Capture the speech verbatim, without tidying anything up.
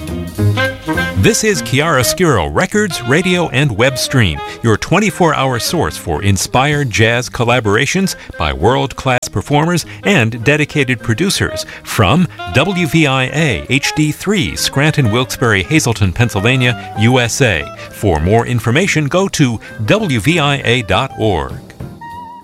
This is Chiaroscuro Records, Radio, and Web Stream, your twenty-four hour source for inspired jazz collaborations by world-class performers and dedicated producers from W V I A H D three, Scranton, Wilkes-Barre, Hazleton, Pennsylvania, U S A. For more information, go to W V I A dot org.